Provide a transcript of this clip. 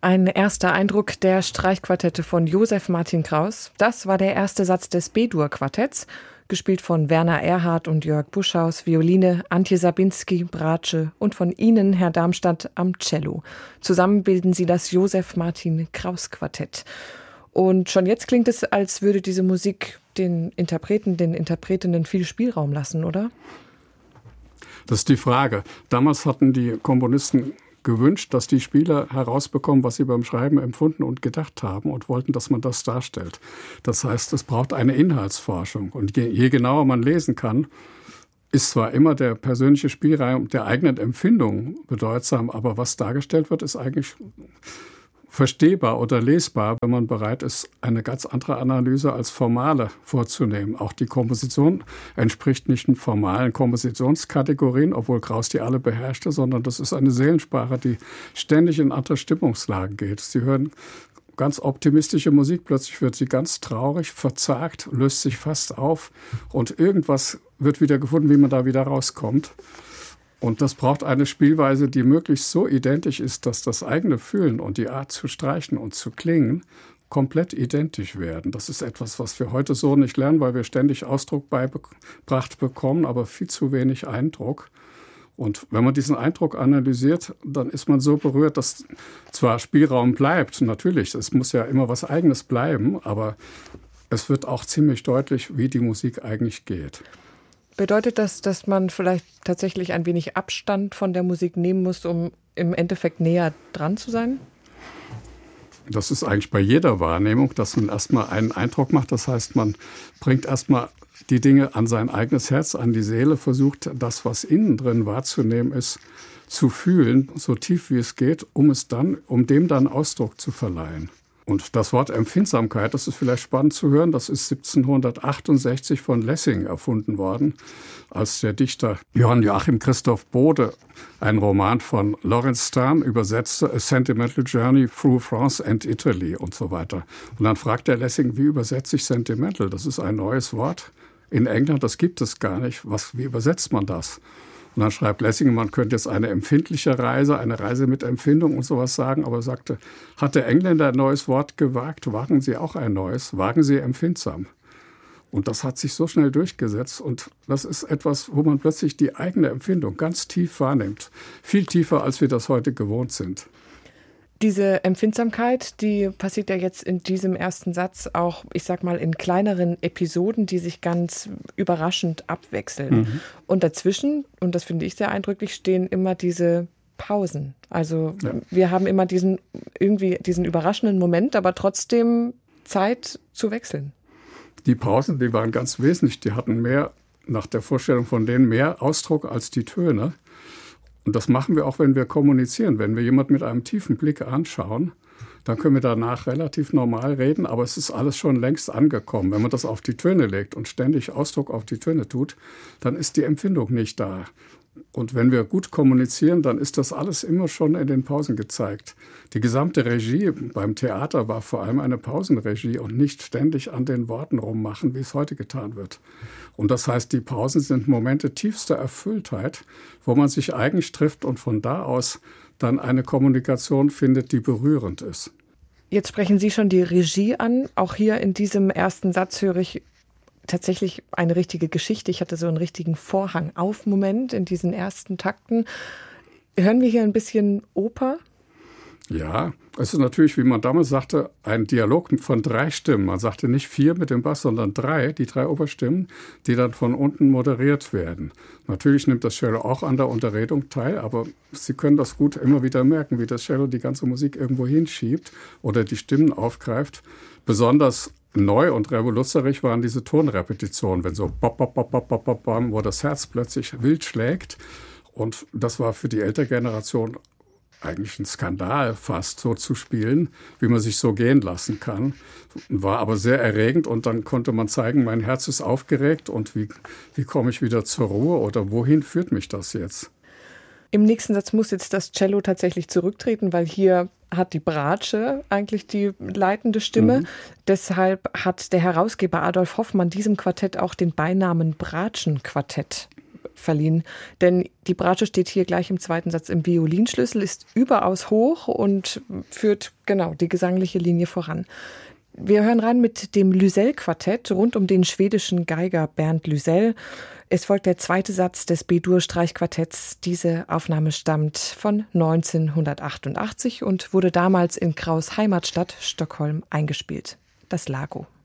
Ein erster Eindruck der Streichquartette von Josef Martin Kraus. Das war der erste Satz des B-Dur-Quartetts, gespielt von Werner Erhardt und Jörg Buschhaus, Violine, Antje Sabinski, Bratsche und von Ihnen, Herr Darmstadt, am Cello. Zusammen bilden sie das Josef Martin Kraus Quartett. Und schon jetzt klingt es, als würde diese Musik den Interpreten, den Interpretinnen viel Spielraum lassen, oder? Das ist die Frage. Damals hatten die Komponisten gewünscht, dass die Spieler herausbekommen, was sie beim Schreiben empfunden und gedacht haben und wollten, dass man das darstellt. Das heißt, es braucht eine Inhaltsforschung. Und je genauer man lesen kann, ist zwar immer der persönliche Spielraum der eigenen Empfindung bedeutsam, aber was dargestellt wird, ist eigentlich verstehbar oder lesbar, wenn man bereit ist, eine ganz andere Analyse als formale vorzunehmen. Auch die Komposition entspricht nicht den formalen Kompositionskategorien, obwohl Kraus die alle beherrschte, sondern das ist eine Seelensprache, die ständig in andere Stimmungslagen geht. Sie hören ganz optimistische Musik, plötzlich wird sie ganz traurig, verzagt, löst sich fast auf und irgendwas wird wieder gefunden, wie man da wieder rauskommt. Und das braucht eine Spielweise, die möglichst so identisch ist, dass das eigene Fühlen und die Art zu streichen und zu klingen komplett identisch werden. Das ist etwas, was wir heute so nicht lernen, weil wir ständig Ausdruck beigebracht bekommen, aber viel zu wenig Eindruck. Und wenn man diesen Eindruck analysiert, dann ist man so berührt, dass zwar Spielraum bleibt, natürlich, es muss ja immer was Eigenes bleiben, aber es wird auch ziemlich deutlich, wie die Musik eigentlich geht. Bedeutet das, dass man vielleicht tatsächlich ein wenig Abstand von der Musik nehmen muss, um im Endeffekt näher dran zu sein? Das ist eigentlich bei jeder Wahrnehmung, dass man erstmal einen Eindruck macht. Das heißt, man bringt erstmal die Dinge an sein eigenes Herz, an die Seele, versucht das, was innen drin wahrzunehmen ist, zu fühlen, so tief wie es geht, um dem dann Ausdruck zu verleihen. Und das Wort Empfindsamkeit, das ist vielleicht spannend zu hören, das ist 1768 von Lessing erfunden worden, als der Dichter Johann Joachim Christoph Bode einen Roman von Lawrence Stern übersetzte, A Sentimental Journey Through France and Italy und so weiter. Und dann fragt der Lessing, wie übersetze ich Sentimental? Das ist ein neues Wort in England, das gibt es gar nicht. Wie übersetzt man das? Und dann schreibt Lessing, man könnte jetzt eine empfindliche Reise, eine Reise mit Empfindung und sowas sagen, aber er sagte, hat der Engländer ein neues Wort gewagt, wagen Sie auch ein neues, wagen Sie empfindsam. Und das hat sich so schnell durchgesetzt und das ist etwas, wo man plötzlich die eigene Empfindung ganz tief wahrnimmt, viel tiefer, als wir das heute gewohnt sind. Diese Empfindsamkeit, die passiert ja jetzt in diesem ersten Satz auch, ich sag mal, in kleineren Episoden, die sich ganz überraschend abwechseln. Mhm. Und dazwischen, und das finde ich sehr eindrücklich, stehen immer diese Pausen. Also wir haben immer diesen überraschenden Moment, aber trotzdem Zeit zu wechseln. Die Pausen, die waren ganz wesentlich. Die hatten nach der Vorstellung von denen mehr Ausdruck als die Töne. Und das machen wir auch, wenn wir kommunizieren. Wenn wir jemanden mit einem tiefen Blick anschauen, dann können wir danach relativ normal reden, aber es ist alles schon längst angekommen. Wenn man das auf die Töne legt und ständig Ausdruck auf die Töne tut, dann ist die Empfindung nicht da. Und wenn wir gut kommunizieren, dann ist das alles immer schon in den Pausen gezeigt. Die gesamte Regie beim Theater war vor allem eine Pausenregie und nicht ständig an den Worten rummachen, wie es heute getan wird. Und das heißt, die Pausen sind Momente tiefster Erfülltheit, wo man sich eigentlich trifft und von da aus dann eine Kommunikation findet, die berührend ist. Jetzt sprechen Sie schon die Regie an. Auch hier in diesem ersten Satz höre ich tatsächlich eine richtige Geschichte. Ich hatte so einen richtigen Vorhang-auf-Moment in diesen ersten Takten. Hören wir hier ein bisschen Oper? Ja, es ist natürlich, wie man damals sagte, ein Dialog von 3 Stimmen. Man sagte nicht 4 mit dem Bass, sondern 3, die 3 Oberstimmen, die dann von unten moderiert werden. Natürlich nimmt das Cello auch an der Unterredung teil, aber Sie können das gut immer wieder merken, wie das Cello die ganze Musik irgendwo hinschiebt oder die Stimmen aufgreift. Besonders neu und revolutionär waren diese Tonrepetitionen, wenn so bop, bop, bop, bop, bop, bop, bop, wo das Herz plötzlich wild schlägt. Und das war für die ältere Generation eigentlich ein Skandal fast, so zu spielen, wie man sich so gehen lassen kann. War aber sehr erregend und dann konnte man zeigen, mein Herz ist aufgeregt und wie komme ich wieder zur Ruhe oder wohin führt mich das jetzt? Im nächsten Satz muss jetzt das Cello tatsächlich zurücktreten, weil hier hat die Bratsche eigentlich die leitende Stimme. Mhm. Deshalb hat der Herausgeber Adolf Hoffmann diesem Quartett auch den Beinamen Bratschenquartett verliehen. Denn die Bratsche steht hier gleich im zweiten Satz im Violinschlüssel, ist überaus hoch und führt genau die gesangliche Linie voran. Wir hören rein mit dem Lysell-Quartett rund um den schwedischen Geiger Bernd Lysell. Es folgt der zweite Satz des B-Dur-Streichquartetts. Diese Aufnahme stammt von 1988 und wurde damals in Kraus' Heimatstadt Stockholm eingespielt. Das Lago.